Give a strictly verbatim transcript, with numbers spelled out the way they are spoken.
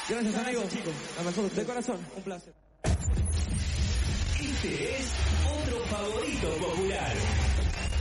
Gracias, amigos, chicos. A nosotros, de corazón, un placer. Este es otro favorito popular.